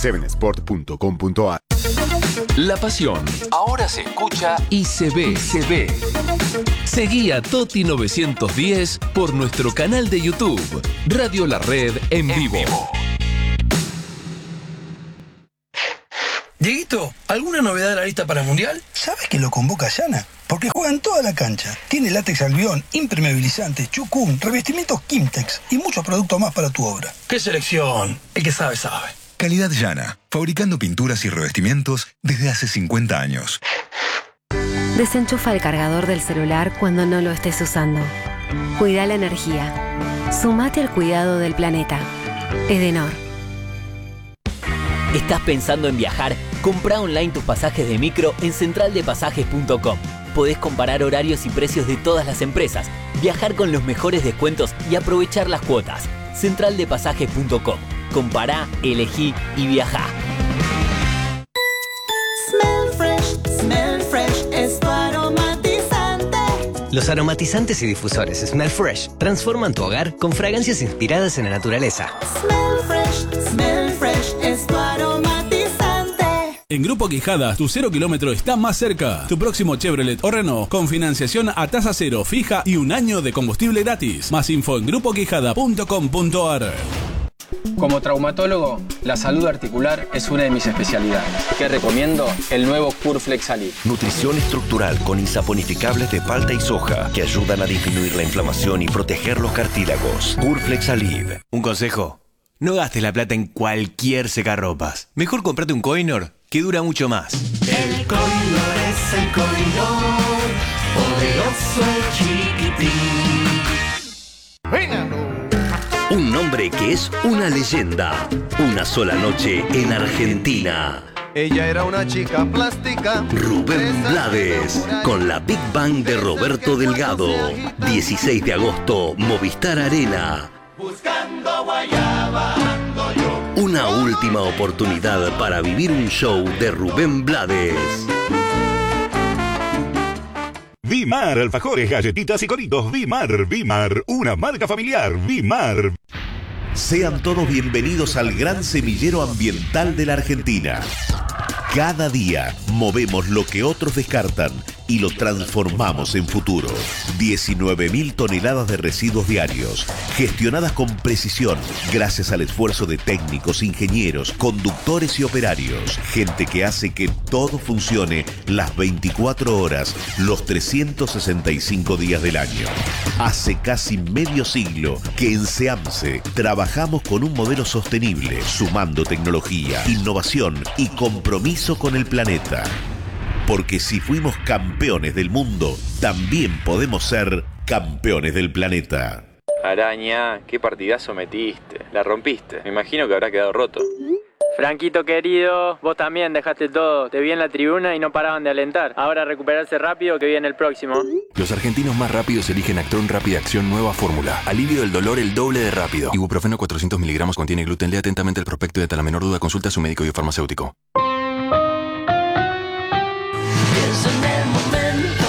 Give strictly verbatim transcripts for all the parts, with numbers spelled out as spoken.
seven sport punto com punto a r. La pasión ahora se escucha y se ve, se ve. Seguí a Toti novecientos diez por nuestro canal de YouTube, Radio La Red en, en vivo. vivo. Dieguito, ¿alguna novedad de la lista para el Mundial? ¿Sabes que lo convoca Yana? Porque juega en toda la cancha. Tiene látex albión, impermeabilizantes, chucum, revestimientos Kimtex y muchos productos más para tu obra. ¡Qué selección! El que sabe, sabe. Calidad Yana, fabricando pinturas y revestimientos desde hace cincuenta años. Desenchufa el cargador del celular cuando no lo estés usando. Cuida la energía. Sumate al cuidado del planeta. Edenor. ¿Estás pensando en viajar? Comprá online tus pasajes de micro en central de pasajes punto com. Podés comparar horarios y precios de todas las empresas, viajar con los mejores descuentos y aprovechar las cuotas. central de pasajes punto com. Compará, elegí y viajá. Smell fresh, smell fresh es tu aromatizante. Los aromatizantes y difusores Smell Fresh transforman tu hogar con fragancias inspiradas en la naturaleza. Smell fresh, smell fresh es tu aromatizante. En Grupo Quijada, tu cero kilómetro está más cerca. Tu próximo Chevrolet o Renault con financiación a tasa cero fija y un año de combustible gratis. Más info en grupo quijada punto com punto a r. Como traumatólogo, la salud articular es una de mis especialidades. ¿Qué recomiendo? El nuevo Curflex Alive. Nutrición estructural con insaponificables de palta y soja que ayudan a disminuir la inflamación y proteger los cartílagos. Curflex Alive. Un consejo: no gastes la plata en cualquier secarropas. Mejor comprate un Kohinoor que dura mucho más. El Kohinoor es el Kohinoor, poderoso el chiquitín. Un nombre que es una leyenda. Una sola noche en Argentina. Ella era una chica plástica. Rubén Blades, con la Big Bang de Roberto Delgado. dieciséis de agosto, Movistar Arena. Buscando guayaba ando yo. Una última oportunidad para vivir un show de Rubén Blades. Vimar, alfajores, galletitas y coritos. Vimar, Vimar, una marca familiar. Vimar. Sean todos bienvenidos al gran semillero ambiental de la Argentina. Cada día movemos lo que otros descartan y lo transformamos en futuro. diecinueve mil toneladas de residuos diarios, gestionadas con precisión, gracias al esfuerzo de técnicos, ingenieros, conductores y operarios. Gente que hace que todo funcione las veinticuatro horas, los trescientos sesenta y cinco días del año. Hace casi medio siglo que en SEAMSE trabajamos con un modelo sostenible, sumando tecnología, innovación y compromiso con el planeta. Porque si fuimos campeones del mundo, también podemos ser campeones del planeta. Araña, qué partidazo metiste. La rompiste. Me imagino que habrá quedado roto. Franquito querido, vos también dejaste todo. Te vi en la tribuna y no paraban de alentar. Ahora recuperarse rápido que viene el próximo. Los argentinos más rápidos eligen Actron Rápida Acción Nueva Fórmula. Alivio del dolor el doble de rápido. Ibuprofeno cuatrocientos miligramos contiene gluten. Lea atentamente el prospecto y ante la menor duda consulta a su médico y o farmacéutico. Pienso en el momento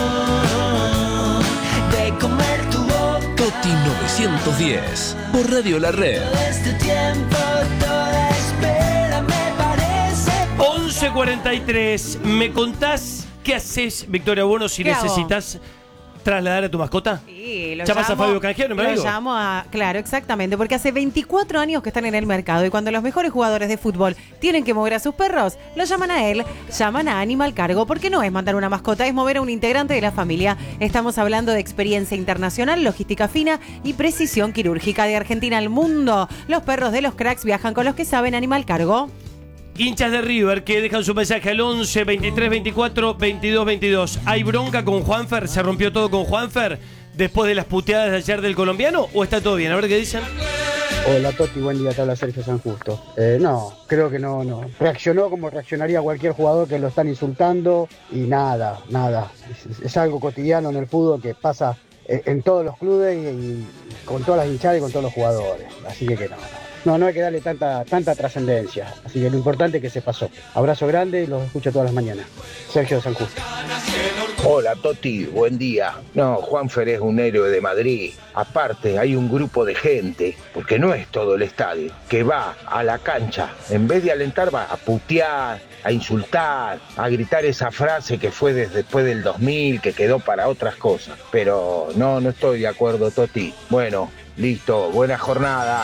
de comer tu boca. Toti novecientos diez por Radio La Red. Todo este tiempo, toda espera me parece. once cuarenta y tres. ¿Me contás qué haces, Victoria Bono, si necesitas hago? trasladar a tu mascota? Sí, lo ¿Llamas llamo, a Fabio Canjero, mi Lo amigo? llamo a... Claro, exactamente, porque hace veinticuatro años que están en el mercado y cuando los mejores jugadores de fútbol tienen que mover a sus perros, lo llaman a él, llaman a Animal Cargo, porque no es mandar una mascota, es mover a un integrante de la familia. Estamos hablando de experiencia internacional, logística fina y precisión quirúrgica. De Argentina al mundo, los perros de los cracks viajan con los que saben. Animal Cargo. Hinchas de River que dejan su mensaje al once, veintitrés, veinticuatro, veintidós, veintidós. ¿Hay bronca con Juanfer? ¿Se rompió todo con Juanfer después de las puteadas de ayer del colombiano? ¿O está todo bien? A ver qué dicen. Hola Toti, buen día, te habla Sergio San Justo. Eh, no, creo que no, no. Reaccionó como reaccionaría cualquier jugador que lo están insultando y nada, nada. Es, es algo cotidiano en el fútbol que pasa en, en todos los clubes y, y con todas las hinchadas y con todos los jugadores. Así que que no. No, no hay que darle tanta, tanta trascendencia. Así que lo importante es que se pasó. Abrazo grande y los escucho todas las mañanas. Sergio San Justo. Hola Toti, buen día. No, Juanfer es un héroe de Madrid. Aparte hay un grupo de gente, porque no es todo el estadio, que va a la cancha, en vez de alentar va a putear, a insultar, a gritar esa frase que fue desde después del dos mil, que quedó para otras cosas. Pero no, no estoy de acuerdo, Toti. Bueno, listo, buena jornada.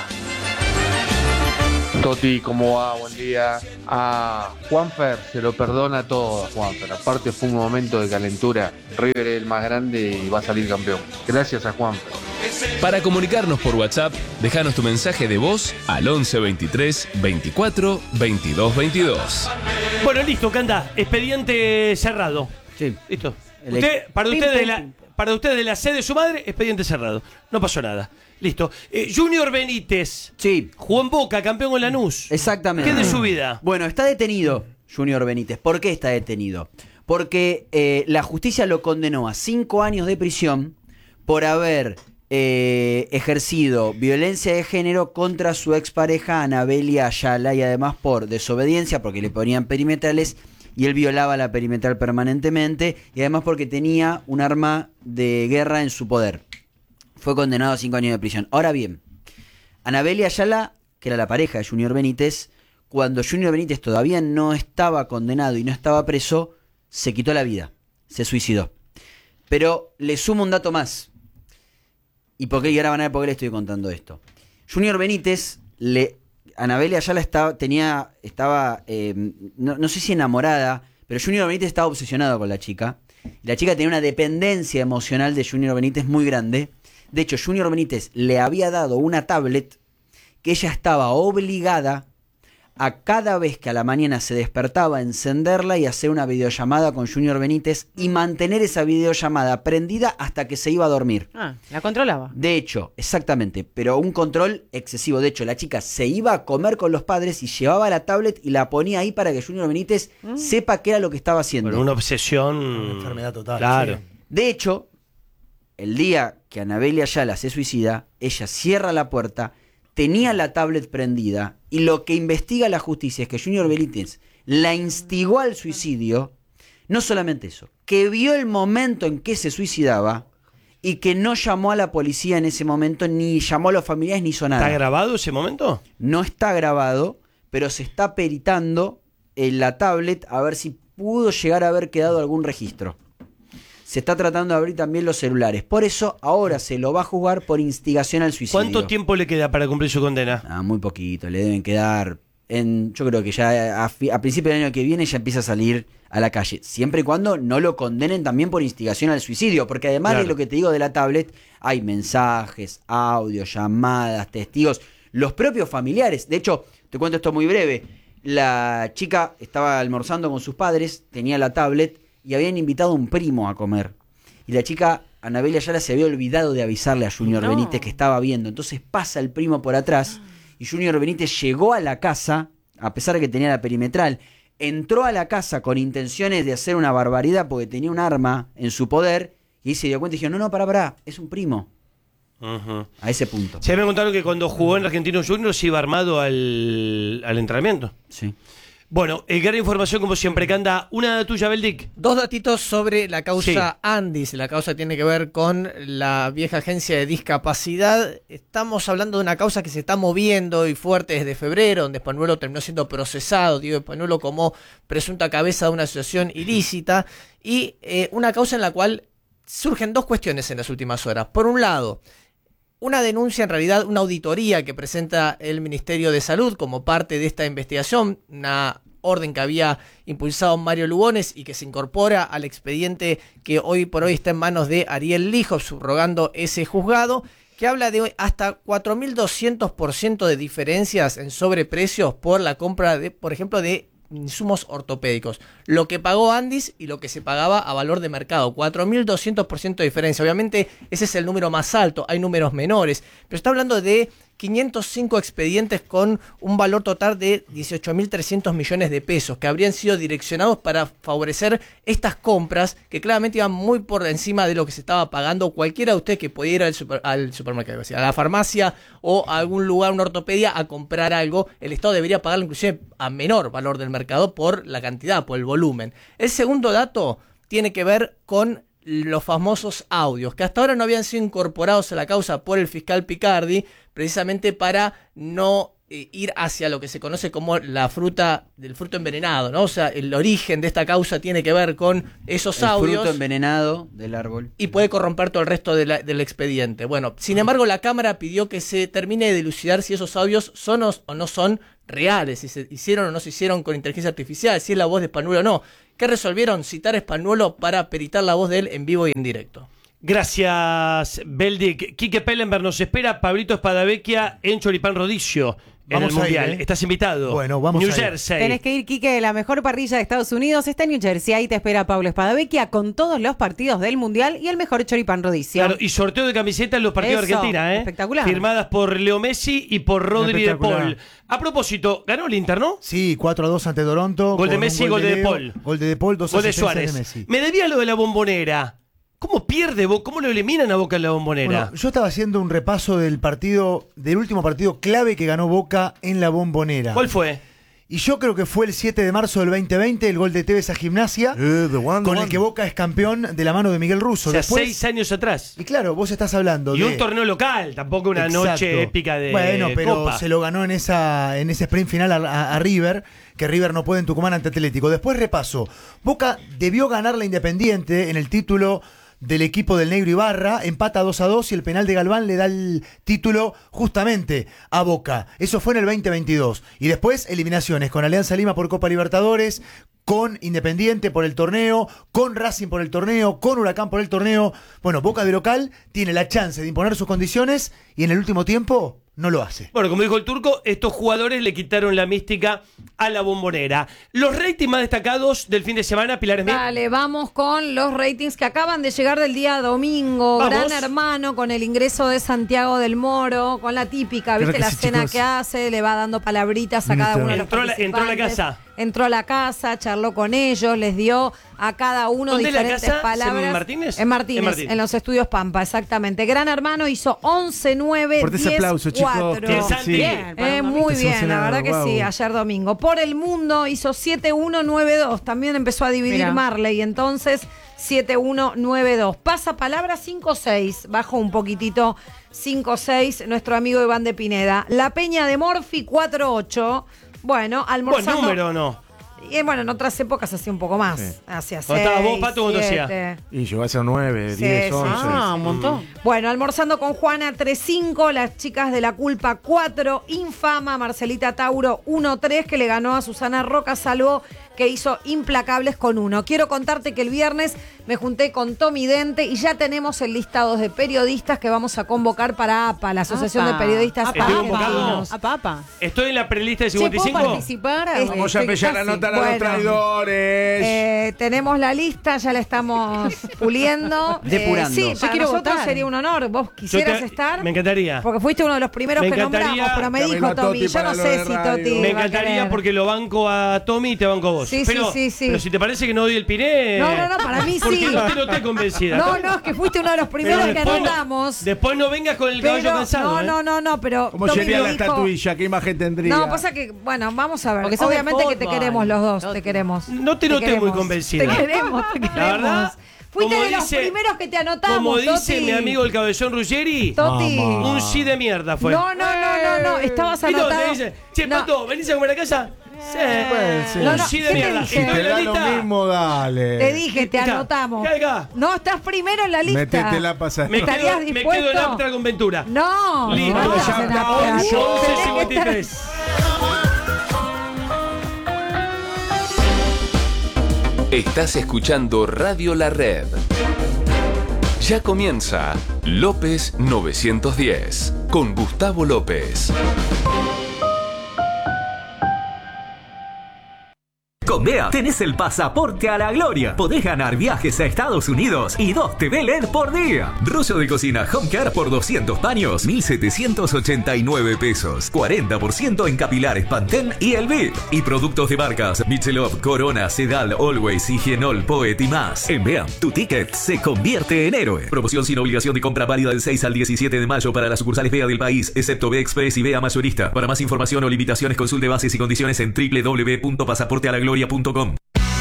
Toti, ¿cómo va? Buen día. A Juanfer se lo perdona todo a Juanfer. Aparte fue un momento de calentura. River es el más grande y va a salir campeón. Gracias a Juanfer. Para comunicarnos por WhatsApp, déjanos tu mensaje de voz al once veintitrés veinticuatro veintidós veintidós. Bueno, listo, Canda. Expediente cerrado. Sí. Listo. El Usted, para Pim, ustedes de pim, la, pim. para ustedes de la sede de su madre, expediente cerrado. No pasó nada. Listo. Eh, Junior Benítez. Sí. Jugó en Boca, campeón con Lanús. Exactamente. ¿Qué de su vida? Bueno, está detenido Junior Benítez. ¿Por qué está detenido? Porque eh, la justicia lo condenó a cinco años de prisión por haber eh, ejercido violencia de género contra su expareja Anabelia Ayala y además por desobediencia porque le ponían perimetrales y él violaba la perimetral permanentemente y además porque tenía un arma de guerra en su poder. Fue condenado a cinco años de prisión. Ahora bien, Anabelia Ayala, que era la pareja de Junior Benítez, cuando Junior Benítez todavía no estaba condenado y no estaba preso, se quitó la vida, se suicidó. Pero le sumo un dato más. ¿Y por qué? Y ahora van a ver por qué le estoy contando esto. Junior Benítez, le, Anabelia Ayala estaba, tenía, estaba eh, no, no sé si enamorada, pero Junior Benítez estaba obsesionado con la chica. La chica tenía una dependencia emocional de Junior Benítez muy grande. De hecho, Junior Benítez le había dado una tablet que ella estaba obligada a cada vez que a la mañana se despertaba encenderla y hacer una videollamada con Junior Benítez y mantener esa videollamada prendida hasta que se iba a dormir. Ah, la controlaba. De hecho, exactamente, pero un control excesivo. De hecho, la chica se iba a comer con los padres y llevaba la tablet y la ponía ahí para que Junior Benítez mm. sepa qué era lo que estaba haciendo. Bueno, una obsesión... Una enfermedad total. Claro. Sí. De hecho, el día que Anabelia Ayala se suicida, ella cierra la puerta, tenía la tablet prendida y lo que investiga la justicia es que Junior Benítez la instigó al suicidio. No solamente eso, que vio el momento en que se suicidaba y que no llamó a la policía en ese momento, ni llamó a los familiares, ni hizo nada. ¿Está grabado ese momento? No está grabado, pero se está peritando en la tablet a ver si pudo llegar a haber quedado algún registro. Se está tratando de abrir también los celulares. Por eso ahora se lo va a juzgar por instigación al suicidio. ¿Cuánto tiempo le queda para cumplir su condena? Ah, muy poquito. Le deben quedar... En, yo creo que ya a, a principio del año que viene ya empieza a salir a la calle. Siempre y cuando no lo condenen también por instigación al suicidio. Porque además claro. de lo que te digo de la tablet, hay mensajes, audios, llamadas, testigos, los propios familiares. De hecho, te cuento esto muy breve. La chica estaba almorzando con sus padres, tenía la tablet y habían invitado a un primo a comer. Y la chica, Anabelia Ayala, se había olvidado de avisarle a Junior no. Benítez que estaba viendo. Entonces pasa el primo por atrás y Junior Benítez llegó a la casa, a pesar de que tenía la perimetral, entró a la casa con intenciones de hacer una barbaridad porque tenía un arma en su poder y ahí se dio cuenta y dijo, no, no, pará, pará, es un primo. Uh-huh. A ese punto. Se me contaron que cuando jugó en Argentinos Juniors se iba armado al, al entrenamiento. Sí. Bueno, eh, gran información como siempre, Canda. Una tuya, Beldic. Dos datitos sobre la causa Sí. Andis. La causa tiene que ver con la vieja agencia de discapacidad. Estamos hablando de una causa que se está moviendo y fuerte desde febrero, donde Españuelo terminó siendo procesado. Diego Españuelo como presunta cabeza de una asociación ilícita. Y eh, una causa en la cual surgen dos cuestiones en las últimas horas. Por un lado, una denuncia, en realidad una auditoría que presenta el Ministerio de Salud como parte de esta investigación, una orden que había impulsado Mario Lugones y que se incorpora al expediente que hoy por hoy está en manos de Ariel Lijov, subrogando ese juzgado, que habla de hasta cuatro mil doscientos por ciento de diferencias en sobreprecios por la compra, de, por ejemplo, de insumos ortopédicos. Lo que pagó Andis y lo que se pagaba a valor de mercado. cuatro mil doscientos por ciento de diferencia. Obviamente ese es el número más alto. Hay números menores. Pero está hablando de quinientos cinco expedientes con un valor total de dieciocho mil trescientos millones de pesos que habrían sido direccionados para favorecer estas compras que claramente iban muy por encima de lo que se estaba pagando cualquiera de ustedes que pudiera ir al, super, al supermercado, a la farmacia o a algún lugar, una ortopedia, a comprar algo. El Estado debería pagarlo inclusive a menor valor del mercado por la cantidad, por el volumen. El segundo dato tiene que ver con los famosos audios, que hasta ahora no habían sido incorporados a la causa por el fiscal Picardi, precisamente para no eh, ir hacia lo que se conoce como la fruta del fruto envenenado, ¿no? O sea, el origen de esta causa tiene que ver con esos el audios. fruto envenenado del árbol. Y puede corromper todo el resto de la, del expediente. Bueno, sin embargo, la Cámara pidió que se termine de dilucidar si esos audios son o, o no son reales, si se hicieron o no se hicieron con inteligencia artificial, si es la voz de Spanuolo o no. ¿Qué resolvieron? Citar a Spanuolo para peritar la voz de él en vivo y en directo. Gracias, Beldic. Quique Pellenberg nos espera. Pablito Espadavecchia en Choripán Rodicio. En Vamos el Mundial. a ir, ¿eh? Estás invitado. Bueno, vamos New a ir. Jersey. Tenés que ir, Quique, la mejor parrilla de Estados Unidos está en New Jersey. Ahí te espera Pablo Espadavecchia con todos los partidos del Mundial y el mejor choripán rodicio. Claro, y sorteo de camisetas en los partidos Eso, de Argentina, ¿eh? espectacular. Firmadas por Leo Messi y por Rodri de Paul. A propósito, ganó el Inter, ¿no? Sí, cuatro a dos ante Toronto. Gol de con un Messi y gol de De Leo, Paul. Gol de De Paul, dos Gol de asistencias Suárez. de Messi. Me debía lo de la Bombonera. ¿Cómo pierde Boca? ¿Cómo lo eliminan a Boca en la Bombonera? Bueno, yo estaba haciendo un repaso del partido, del último partido clave que ganó Boca en la Bombonera. ¿Cuál fue? Y yo creo que fue el siete de marzo del veinte veinte, el gol de Tevez a Gimnasia, Eh, the one, the con one. el que Boca es campeón de la mano de Miguel Russo. O sea, Después, seis años atrás. y claro, vos estás hablando Y de... un torneo local, tampoco una Exacto. noche épica de Bueno, pero Copa. se lo ganó en esa en ese sprint final a, a- a River, que River no puede en Tucumán ante Atlético. Después repaso. Boca debió ganar la Independiente en el título del equipo del Negro Ibarra, empata dos a dos y el penal de Galván le da el título justamente a Boca. Eso fue en el veinte veintidós. Y después eliminaciones con Alianza Lima por Copa Libertadores, con Independiente por el torneo, con Racing por el torneo, con Huracán por el torneo. Bueno, Boca de local tiene la chance de imponer sus condiciones y en el último tiempo no lo hace. Bueno, como dijo el turco, estos jugadores le quitaron la mística a la Bombonera. Los ratings más destacados del fin de semana, Pilar Smith. Dale, vamos con los ratings que acaban de llegar del día domingo. Vamos. Gran Hermano con el ingreso de Santiago del Moro, con la típica, Claro ¿viste? que La sí, cena chicos. que hace, le va dando palabritas a cada uno de los Entró a la- entró a la participantes. casa. Entró a la casa, charló con ellos, les dio a cada uno ¿Dónde es la diferentes casa? palabras. ¿En Martínez? En Martínez, En Martínez. en los estudios Pampa, exactamente. Gran Hermano hizo once nueve Fuerte ese diez aplauso, chicos. cuatro. Qué Santi. Bien, para eh, un muy domingo. bien, la Emocionado, verdad que wow. sí, ayer domingo. Por el Mundo hizo siete uno nueve dos, también empezó a dividir Mirá. Marley, entonces siete uno nueve dos. Pasa palabra cinco seis, bajó un poquitito cinco seis nuestro amigo Iván de Pineda. La Peña de Morfi cuatro ocho. Bueno, Buen almorzando. número, ¿o no? Y bueno, en otras épocas hacía un poco más. Sí. Hacía ¿Cuándo estabas vos, seis, Pato, cuándo hacía? siete. Y llegó a ser nueve, Sí, diez, sí, once. sí. Ah, un montón. Bueno, almorzando con Juana tres cinco, las chicas de la culpa cuatro, Infama, Marcelita Tauro uno tres, que le ganó a Susana Roca Salvo, que hizo Implacables con uno. Quiero contarte que el viernes me junté con Tommy Dente y ya tenemos el listado de periodistas que vamos a convocar para A P A, la Asociación Apa. de Periodistas Apa, ¿Estoy apa. convocado? Apa, apa. Estoy en la prelista de Che, cincuenta y ¿puedo cinco. participar? Vamos a Estoy empezar a casi. anotar a los Bueno. traidores. Eh, tenemos la lista, ya la estamos puliendo. Depurando. Eh, sí, Yo para quiero nosotros votar. sería un honor. ¿Vos quisieras Yo te- estar? Me encantaría. Porque fuiste uno de los primeros Me que encantaría- nombramos, pero me Camilo dijo Tommy, Totti yo para no lo sé de si radio. Totti Me va a encantaría querer. porque lo banco a Tommy y te banco a vos. Sí, pero, sí, sí, sí. pero si te parece que no doy el piné. No, no, no, para mí porque sí. no te noté convencida. No, no, es que fuiste uno de los primeros Pero que después no- anotamos. Después no vengas con el caballo Pero, cansado. no, ¿eh? no, no, no, pero ¿Cómo Tommy sería me la dijo- estatuilla? ¿Qué imagen tendría? No, pasa que, bueno, vamos a ver. Porque sos de Obviamente que te fútbol. queremos los dos, te queremos. No te noté muy queremos. convencida. Te queremos, te queremos. La verdad, Fuiste como de los dice- primeros que te anotamos, Como dice Toti. mi amigo el cabezón Ruggeri, Toti. un sí de mierda fue. No, no, no, no, no, estabas ¿Y dónde anotado. dice? Che, No. Pato, ¿venís a comer a casa? Sí. Puede ser. Un No, no, sí de ¿qué te mierda. dije? ¿Estoy Te en la da lo lista? mismo, dale. Te dije, te Acá, anotamos. acá, acá. No, estás primero en la lista. Métete la pasada. Me ¿Estarías quedo, me dispuesto? quedo en Amtrak con Ventura. No, Listo, no, ya no, está. no, once tenés que cincuenta y estar- tres. Estás escuchando Radio La Red. Ya comienza López novecientos diez con Gustavo López. Con D E A tenés el pasaporte a la gloria. Podés ganar viajes a Estados Unidos y dos T V L E D por día. Rollo de cocina Home Care por doscientos paños, mil setecientos ochenta y nueve pesos. cuarenta por ciento en capilares Pantene y El Bit. Y productos de marcas Michelob, Corona, Sedal, Always, Higienol, Poet y más. En D E A, tu ticket se convierte en héroe. Promoción sin obligación de compra válida del seis al diecisiete de mayo para las sucursales D E A del país, excepto B Express y B E A Mayorista. Para más información o limitaciones, consulte bases y condiciones en doble u doble u doble u punto pasaporte a la gloria punto com.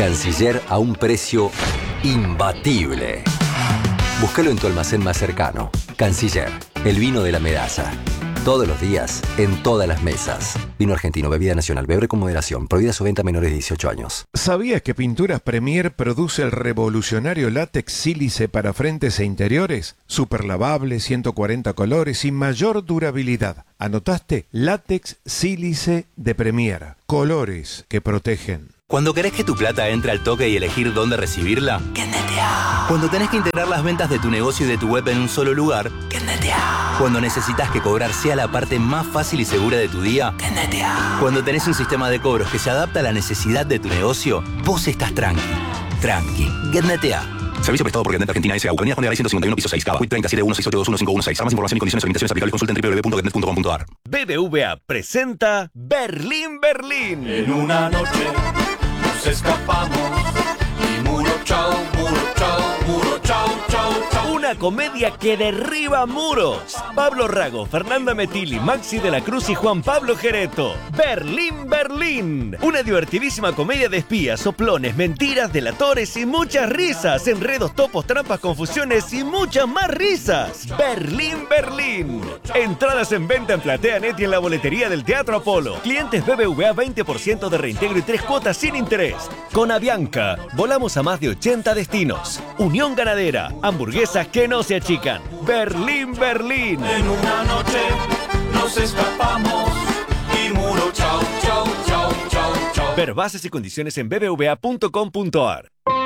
Canciller a un precio imbatible. Búscalo en tu almacén más cercano. Canciller, el vino de la medalla. Todos los días, en todas las mesas. Vino argentino, bebida nacional, beber con moderación. Prohibida su venta a menores de dieciocho años. ¿Sabías que Pinturas Premier produce el revolucionario látex sílice para frentes e interiores? Super lavable, ciento cuarenta colores y mayor durabilidad. ¿Anotaste? Látex sílice de Premier. Colores que protegen. Cuando querés que tu plata entre al toque y elegir dónde recibirla, ¡Kendetea! Cuando tenés que integrar las ventas de tu negocio y de tu web en un solo lugar, ¡Kendetea! Cuando necesitas que cobrar sea la parte más fácil y segura de tu día, ¡Kendetea! Cuando tenés un sistema de cobros que se adapta a la necesidad de tu negocio, vos estás tranqui. Tranqui. Kendetea. Servicio prestado por Getnet Argentina S A Avenida Juan de Garay ciento cincuenta y uno, piso seis, Cava. Q treinta, siete uno seis ocho dos uno cinco uno seis. Para más información y condiciones y limitaciones aplicables, consulta en doble u doble u doble u punto getnet punto com punto a r. B B V A presenta Berlín, Berlín. En una noche nos escapamos y muro chau, muro chau, muro chau, chau, chau. Una comedia que derriba muros. Pablo Rago, Fernanda Metilli, Maxi de la Cruz y Juan Pablo Gereto. Berlín, Berlín. Una divertidísima comedia de espías, soplones, mentiras, delatores y muchas risas. Enredos, topos, trampas, confusiones y muchas más risas. Berlín, Berlín. Entradas en venta en PlateaNet y en la boletería del Teatro Apolo. Clientes B B V A veinte por ciento de reintegro y tres cuotas sin interés. Con Avianca, volamos a más de ochenta destinos. Unión Ganadera, hamburguesas que no se achican. Berlín, Berlín. En una noche nos escapamos y muro chau, chau, chau, chau, chau. Ver bases y condiciones en b b v a punto com punto a r.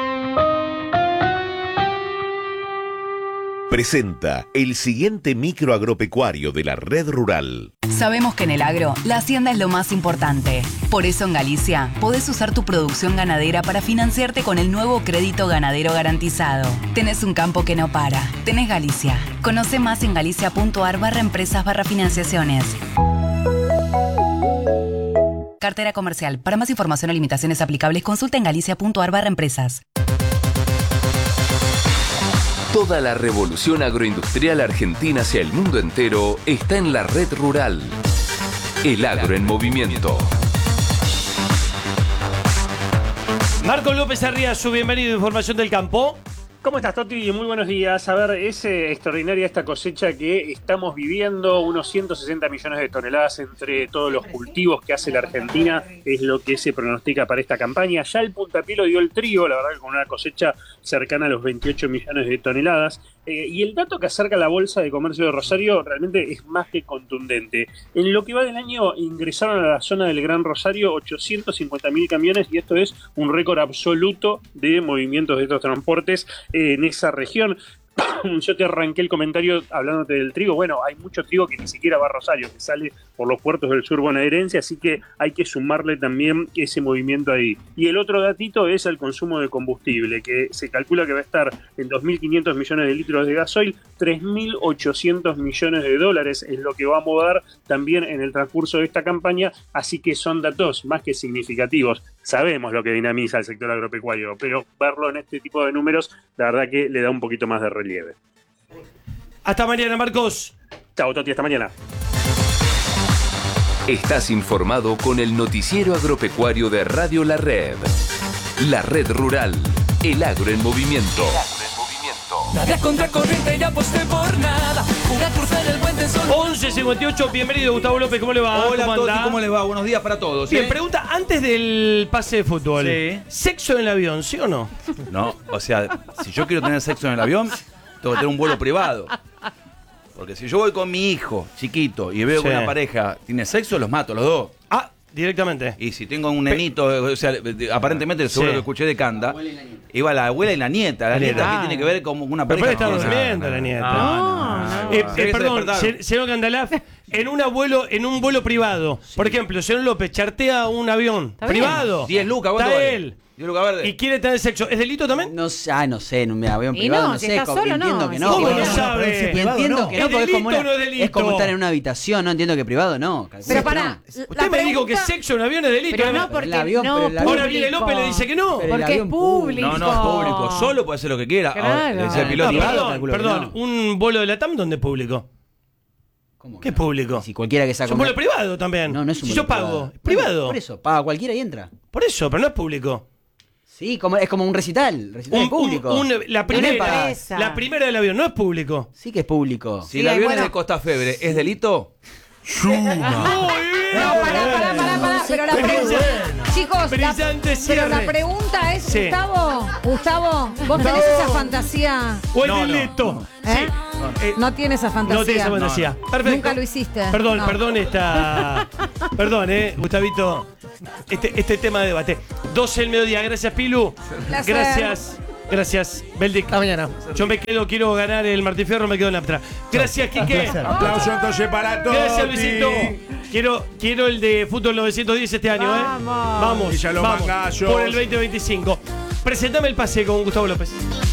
Presenta el siguiente micro agropecuario de la Red Rural. Sabemos que en el agro, la hacienda es lo más importante. Por eso en Galicia, podés usar tu producción ganadera para financiarte con el nuevo crédito ganadero garantizado. Tenés un campo que no para. Tenés Galicia. Conoce más en galicia punto a r barra empresas barra financiaciones. Cartera comercial. Para más información o limitaciones aplicables, consulta en galicia punto a r barra empresas. Toda la revolución agroindustrial argentina hacia el mundo entero está en la Red Rural. El agro en movimiento. Marco López Arriazu, bienvenido. Información del campo. ¿Cómo estás, Toti? Muy buenos días. A ver, es eh, extraordinaria esta cosecha que estamos viviendo, unos ciento sesenta millones de toneladas entre todos los cultivos que hace la Argentina, es lo que se pronostica para esta campaña. Ya el puntapié lo dio el trigo, la verdad que con una cosecha cercana a los veintiocho millones de toneladas. Eh, y el dato que acerca la Bolsa de Comercio de Rosario realmente es más que contundente. En lo que va del año ingresaron a la zona del Gran Rosario ochocientos cincuenta mil camiones y esto es un récord absoluto de movimientos de estos transportes en esa región. Yo te arranqué el comentario hablándote del trigo. Bueno, hay mucho trigo que ni siquiera va a Rosario, que sale por los puertos del sur bonaerense, así que hay que sumarle también ese movimiento ahí. Y el otro datito es el consumo de combustible, que se calcula que va a estar en dos mil quinientos millones de litros de gasoil, tres mil ochocientos millones de dólares es lo que va a mover también en el transcurso de esta campaña, así que son datos más que significativos. Sabemos lo que dinamiza el sector agropecuario, pero verlo en este tipo de números, la verdad que le da un poquito más de relieve. Hasta mañana, Marcos. Chao, Toti, hasta mañana. Estás informado con el noticiero agropecuario de Radio La Red. La Red Rural. El agro en movimiento. Nada contra corriente y aposté por nada. Jugué a cruzar el puente solo. once cincuenta y ocho, bienvenido Gustavo López, ¿cómo le va? Hola, ¿Cómo Toti, anda? ¿cómo les va? Buenos días para todos. Bien, ¿eh? pregunta antes del pase de fútbol. Sí. ¿Sexo en el avión, sí o no? No, o sea, si yo quiero tener sexo en el avión, tengo que tener un vuelo privado. Porque si yo voy con mi hijo chiquito y veo Sí. que una pareja tiene sexo, los mato los dos. Ah, directamente. Y si tengo un nenito, o sea, aparentemente seguro Sí. que escuché de Canda, iba la abuela y la nieta. La La nieta nieta. que tiene que ver con una Pero pareja. puede estar No, no, durmiendo no, la no, nieta. no, no, no. Eh, Tiene eh, que perdón, despertar. se- señor Candalaf, en un vuelo, en un vuelo privado. Por ejemplo, señor López chartea un avión Está bien. privado. diez lucas, ¿cuánto Está vale? él. diez lucas verde. Y quiere tener sexo. ¿Es delito también? No sé, ah, no sé, en un avión Y privado, no, no si sé, está como- solo, entiendo no. que no. ¿Cómo que no sabe? Y entiendo no. que no, ¿Es porque es como, delito una- o no es delito? es como estar en una habitación, no entiendo que privado no. Pero pará. Usted me dijo que sexo en avión es delito. Pero ¿no? no, porque el avión, no, pero el avión- Ahora viene López y le dice que no. Pero el Porque es avión público. No, no, es público. Solo puede hacer lo que quiera. Claro. Ahora, le decía el Ah, piloto. No, privado, perdón, calculo que perdón. no. Un vuelo de Latam donde es público. ¿Cómo ¿Qué que es no? público? Si cualquiera que Es saca un una- vuelo privado también. No, no es un Si vuelo yo pago, privado. es privado. Por eso, paga cualquiera y entra. Por eso, pero no es público. Sí, como, es como un recital, recital Un- público. un- un- la, primera, empresa. la primera del avión no es público. Sí que es público. Si el avión es de Costa Febre, ¿es delito? No, pará, pará, pará, pará. Pero la pregunta, chicos, la, Brillante pero la cierre. pregunta es, Sí. Gustavo, Gustavo, vos tenés esa fantasía. O es No, no. delito. ¿Eh? Eh, No tienes esa fantasía. No tiene esa fantasía. Perfecto. Nunca lo hiciste. Perdón, No. perdón esta. Perdón, eh, Gustavito. Este, este tema de debate. doce del mediodía. Gracias, Pilu. Placer. Gracias. Gracias, Beldic. Hasta mañana. Yo me quedo, quiero ganar el Martín Fierro, me quedo en la Aptra. Gracias, Quique. Aplauso entonces para todos. Gracias, Luisito. Quiero, quiero el de Fútbol novecientos diez este año, ¿eh? Vamos. Vamos, Y ya los vamos. mangazos. Por el veinte veinticinco. Presentame el pase con Gustavo López.